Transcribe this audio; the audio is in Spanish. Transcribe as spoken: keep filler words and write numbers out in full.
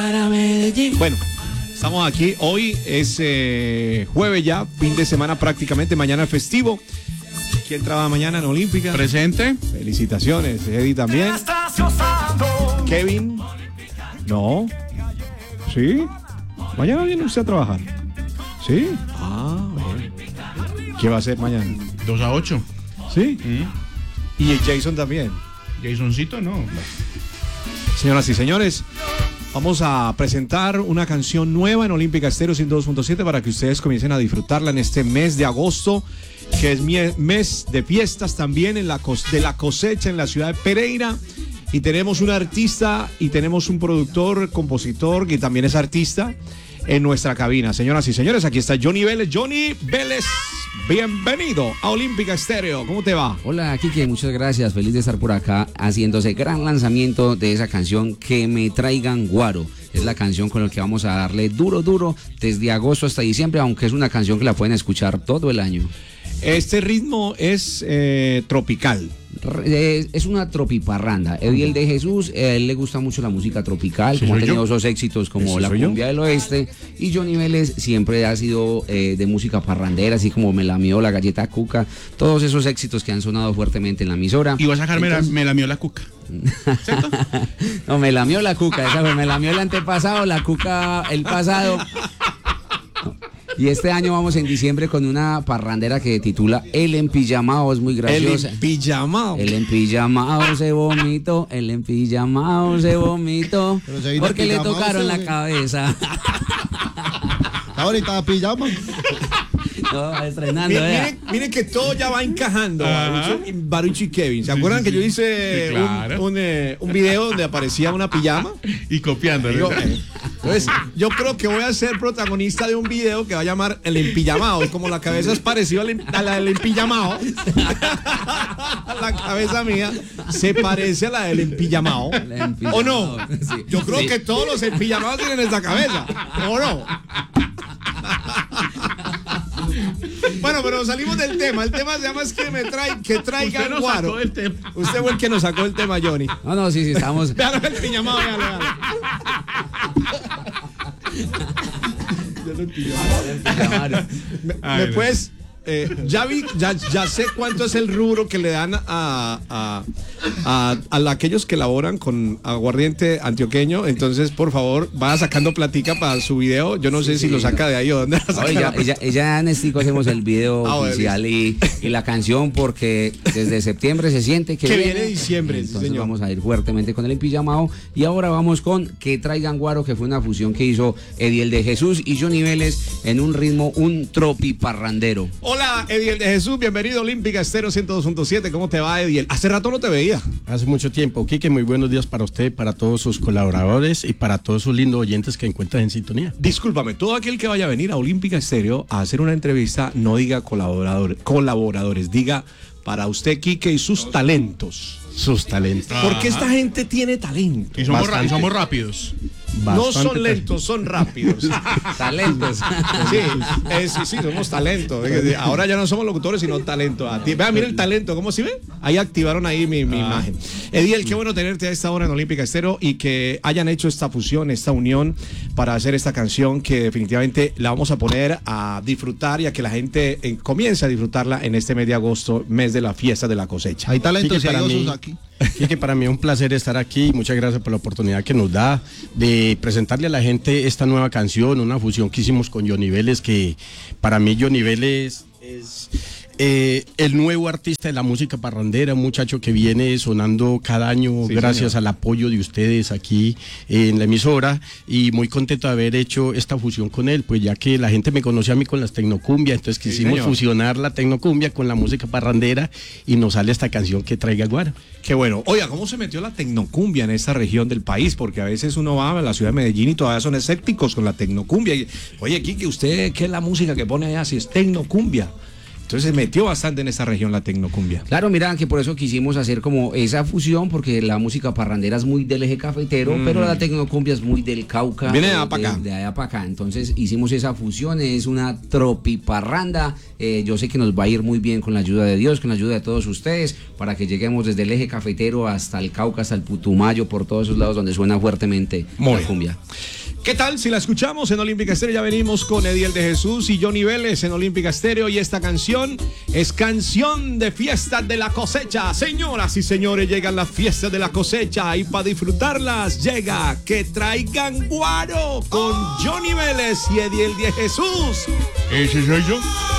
Bueno, estamos aquí. Hoy es eh, jueves ya, fin de semana prácticamente. Mañana es festivo. ¿Quién trabaja mañana en Olímpica? Presente. Felicitaciones. Eddie también. Kevin. No. ¿Sí? Mañana viene usted a trabajar. ¿Sí? Ah, bueno. ¿Qué va a hacer mañana? dos a ocho. ¿Sí? Mm. Y Jason también. Jasoncito, no. Señoras y señores, vamos a presentar una canción nueva en Olímpica Estéreo ciento dos punto siete para que ustedes comiencen a disfrutarla en este mes de agosto, que es mes de fiestas también en la de la cosecha en la ciudad de Pereira. Y tenemos un artista y tenemos un productor, compositor que también es artista en nuestra cabina. Señoras y señores, aquí está Johnny Vélez. Johnny Vélez, bienvenido a Olímpica Estéreo. ¿Cómo te va? Hola, Kike, muchas gracias. Feliz de estar por acá haciéndose gran lanzamiento de esa canción Que Me Traigan Guaro. Es la canción con la que vamos a darle duro, duro desde agosto hasta diciembre, aunque es una canción que la pueden escuchar todo el año. Este ritmo es eh, tropical. Es una tropiparranda. Ediel de Jesús, a él le gusta mucho la música tropical, sí, como ha tenido yo. esos éxitos como la cumbia yo? del oeste. Y Johnny Vélez siempre ha sido eh, de música parrandera, así como Me Lamió, La Galleta Cuca, todos esos éxitos que han sonado fuertemente en la emisora. Y vas a sacar Entonces... Me Lamió la Cuca. ¿Cierto? No, Me Lamió la Cuca, esa fue Me Lamió el antepasado, la Cuca el pasado. Y este año vamos en diciembre con una parrandera que titula El Empijamao, es muy graciosa. El Empijamao. El Empijamao se vomitó, el Empijamao se vomitó, porque le tocaron la cabeza. Ahorita pijama. No, estrenando. Miren, miren, miren que todo ya va encajando. Baruch y Kevin. ¿Se acuerdan sí, sí, que yo hice sí, claro. un, un, eh, un video donde aparecía una pijama? Y copiando. Digo, eh, entonces, yo creo que voy a ser protagonista de un video que va a llamar El Empijamao. Como la cabeza es parecida a la del Empijamao, la cabeza mía se parece a la del Empijamao. ¿O no? Sí, yo creo sí. que todos los empijamados tienen esta cabeza. ¿O no? Bueno, pero salimos del tema. El tema se llama es que me trae, que traigan Usted nos guaro. sacó el tema. Usted fue el que nos sacó el tema, Johnny. No, no, sí, sí, estamos. Vean el piñamado, vean, vean. ¿Me, me puedes? Eh, ya vi, ya, ya sé cuánto es el rubro que le dan a, a, a, a aquellos que laboran con aguardiente antioqueño. Entonces, por favor, vaya sacando platica para su video. Yo no sé sí, si sí. lo saca de ahí o dónde la saca. Ella, ella, ella en Estico hacemos el video ah, oficial y, y la canción, porque desde septiembre se siente que, que viene, viene diciembre. Entonces señor. vamos a ir fuertemente con El Empijamao. Y ahora vamos con Que Traigan Guaro, que fue una fusión que hizo Ediel de Jesús y Johnny Vélez en un ritmo, un tropiparrandero. Hola, Ediel de Jesús, bienvenido a Olímpica Estéreo ciento dos punto siete. ¿Cómo te va, Ediel? Hace rato no te veía. Hace mucho tiempo. Quique, muy buenos días para usted, para todos sus colaboradores y para todos sus lindos oyentes que encuentran en sintonía. Discúlpame, todo aquel que vaya a venir a Olímpica Estéreo a hacer una entrevista, no diga colaborador, colaboradores, diga para usted, Quique, y sus talentos. Sus talentos. Porque esta gente tiene talento. Y somos, ra- somos rápidos. Bastante no son lentos, son rápidos. Talentos. Sí, eh, sí, sí, somos talento. Ahora ya no somos locutores, sino talento. Vean, mira el talento, ¿cómo se ve? Ahí activaron ahí mi, mi ah. imagen. Ediel, qué bueno tenerte a esta hora en Olímpica Estéreo y que hayan hecho esta fusión, esta unión para hacer esta canción que definitivamente la vamos a poner a disfrutar y a que la gente eh, comience a disfrutarla en este mes de agosto, mes de la fiesta de la cosecha. Hay talentos y hay osos aquí. Quique, para mí es un placer estar aquí. Muchas gracias por la oportunidad que nos da de presentarle a la gente esta nueva canción, una fusión que hicimos con Johnny Vélez, que para mí Johnny Vélez es eh, el nuevo artista de la música parrandera, un muchacho que viene sonando cada año sí, gracias señor. al apoyo de ustedes aquí en la emisora, y muy contento de haber hecho esta fusión con él, pues ya que la gente me conoció a mí con las tecnocumbia, entonces quisimos sí, fusionar la tecnocumbia con la música parrandera y nos sale esta canción Que Traiga Guaro. Qué bueno. Oiga, ¿cómo se metió la tecnocumbia en esta región del país? Porque a veces uno va a la ciudad de Medellín y todavía son escépticos con la tecnocumbia. Oye, Kike, ¿usted qué es la música que pone allá si es tecnocumbia? Entonces se metió bastante en esta región la tecnocumbia. Claro, mira, que por eso quisimos hacer como esa fusión, porque la música parrandera es muy del eje cafetero, mm. pero la tecnocumbia es muy del Cauca. Viene de allá para acá. De, de allá para acá. Entonces hicimos esa fusión, es una tropiparranda. Eh, yo sé que nos va a ir muy bien con la ayuda de Dios, con la ayuda de todos ustedes, para que lleguemos desde el eje cafetero hasta el Cauca, hasta el Putumayo, por todos esos lados donde suena fuertemente muy la bien. Cumbia. ¿Qué tal si la escuchamos en Olímpica Estéreo? Ya venimos con Ediel de Jesús y Johnny Vélez en Olímpica Estéreo, y esta canción es canción de fiestas de la cosecha. Señoras y señores, llegan las fiestas de la cosecha y para disfrutarlas llega Que Traigan Guaro con Johnny Vélez y Ediel de Jesús. Ese soy yo.